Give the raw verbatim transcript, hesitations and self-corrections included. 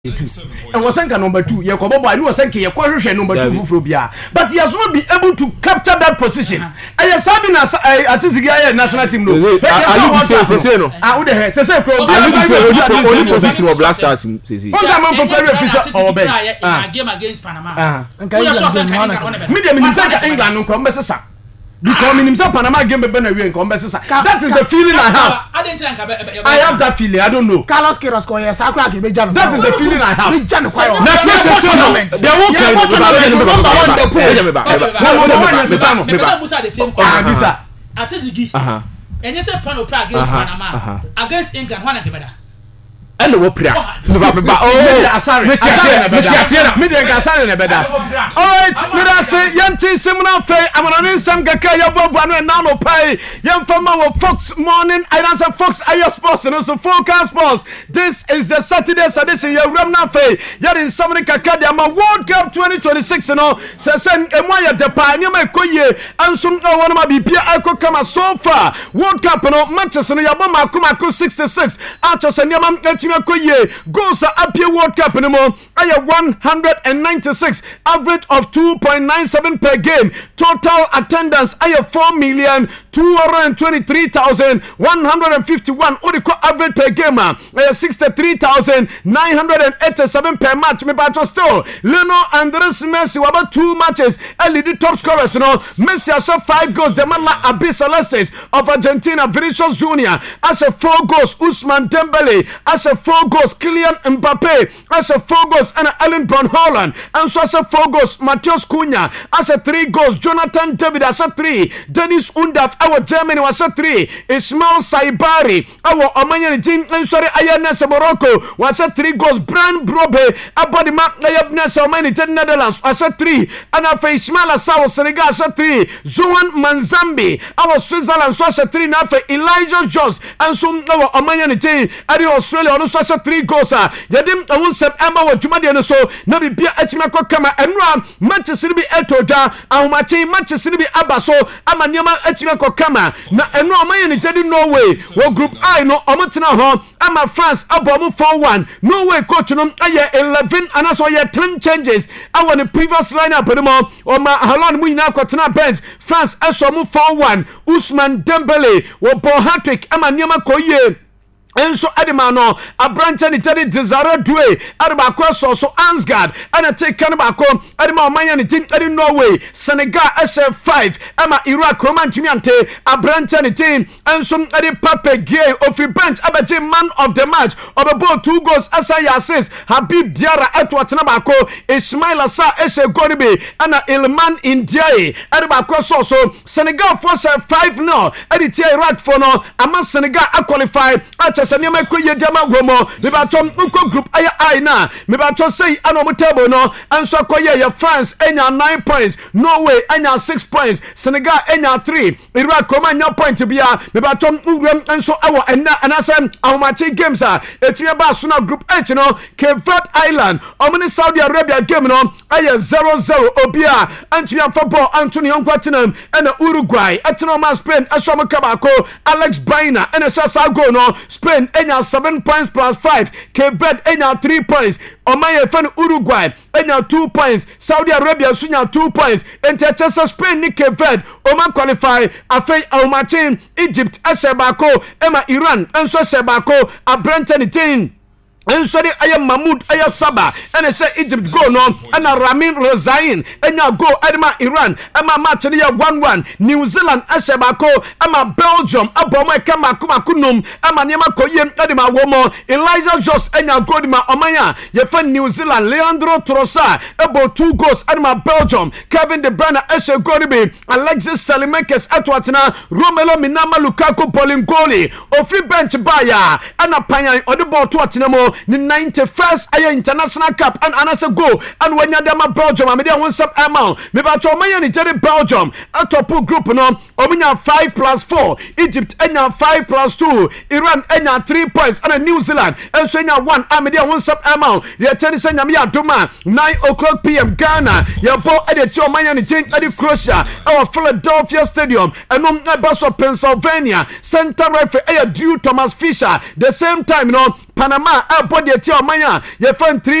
and was sent number two. Yakobo, I knew sent a question number two for Bia, but he has not been able to capture that position. I have Sabina at the national team. I would say, I would have said, I position of last time. For a game against Panama. Medium in England, come because in himself Panama game be na we come best. That is the feeling I have. I have that feeling. I don't know. Carlos Queiroz ko yes akwa ke be jano. That is the feeling I have. Be jano kwa. Na say say no. They won't carry number one the pool. No no one is Samo. Me say Musa the same question. Bisa. Atizigi. Uh-huh. And you say Pano Prague against Panama. Against England one ke better. And the prayer. Oh, sorry. Me dey kasane na beda. All right, me da say yanti simna fe amanin sam kaka ya bobo anu na no pai. Yan fama wo Fox Morning, I answer Fox Air Sports and also Focus Sports. This is the Saturday edition. Ya remna fe. Ya in samni kaka de ama World Cup twenty twenty-six no. Se sen emwa ya de pa nyama ekoye ansum no wona ma bibia akọ kama so far. World Cup no matches no ya boma akọ sixty-six. Acho se nyama goals are up here World Cup anymore. I have one hundred ninety-six, average of two point nine seven per game. Total attendance I have four million two hundred twenty-three thousand one hundred fifty-one. Odiko average per game I have sixty-three thousand nine hundred eighty-seven per match. Me but still Lionel Andres Messi about two matches and the top scorers. You know Messi has five goals. The man like Abyss Celestes of Argentina, Vinicius Junior has four goals. Ousmane Dembele has four goals, Kylian Mbappe as a four goals, and Erling Braut Haaland and so as a four goals, Matheus Cunha as a three goals, Jonathan David as a three, Dennis Undav our Germany was a three, Ismail Saibari our Omanian team and sorry Ayanese Morocco was a three goals, Brian Brobe about the map Nayabness Omani Netherlands was a three, and a face Ismail Assau Senegal as a three, Joan Manzambi our Switzerland so as a three, now for Elijah Jones and some our Omanian team and Australia on such a three goals. Yadim a one September wa Jumadi no so na bibia etimako kama enra Manchester be etoda ahomache Manchester be abaso ama nyama etimako kama na enra oman ni jadi Norway wo group I no omotena ho ama France abomu four one Norway coach no aye eleven anaso ye ten changes our the previous lineup anymore oma Haaland mu nyina kwatena bench France asomu four one Ousmane Dembele wo ball hat-trick ama nyama koye enso adimano abrancha ni tedi Desire Due adibako so so Ansgard ana take kanibako adima omanya ni team edi Norway Senegal S F five ama Iraq Roman Chimiante abrancha ni team enso edi Pape Gueye ofi bench abaje man of the match obebo two goals asa assist Habib Diarra eto atena bako Ismail Assar ese gonibe ana Ilman Ndiaye adibako so so Senegal force five no edi tia Iraq for no ama Senegal a qualify Sanya me koye diama gomo me ba tom uko group aya ai na me ba to say ano mo table no anso koye ya France enya nine points Norway enya six points Senegal enya three Iraq koma enya point bia me ba tom uwem anso awo ena anasem ahomachi games a etie ba so na group H no Cape Verde Island omni Saudi Arabia game no aya zero zero obia antua football Anthony Nkwatinam ena Uruguay etino ma Spain asomo kabako Alex Baina ena sasa go no Spain enya seven points plus five Cape Verde enya three points Omaye fan Uruguay enya two points Saudi Arabia sunya two points Enter Spain ni Cape Verde Oman qualify afei Omachin Egypt ashebako ema Iran enso ashebako abrantani team Ensori aya Mahmoud aya Saba ene se Egypt go no ana Ramin Rozain enya go adima Iran ama match ne ya one one New Zealand ashebako ama Belgium abomo kama kuma kunum ama nyema koyem adima womo Elijah Jones enya go dima omanya ye fa New Zealand Leandro Trossard ebo two goals adima Belgium Kevin De Bruyne ashe go be Alexis Salimekes atwatena Romelu Minama Lukaku Polingoli ofri bench baya ana panyan odebo to atena mo ni ninety-first aya international cup and anasa go and when yadama Belgium amede won sub amount me ba cho manya ni jere Belgium atop group no omunya five plus four Egypt enya five plus two Iran enya three points and New Zealand and so enya one amede won sub amount ye tell say nyame adoma nine o'clock p m Ghana ye bo ede cho manya ni change ede Croatia our Philadelphia Stadium and um Basso Pennsylvania center referee aya Drew Thomas Fisher the same time you know Panama bɔ deɛ ti ɔman a yɛfa three